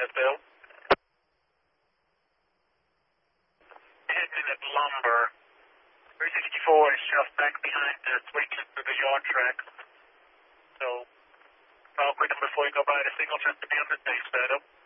minutes, Bill. Heading in at Lumber. 364 is just back behind the switch into the yard track. So, follow quick before you go by the signal just to be on the safe side.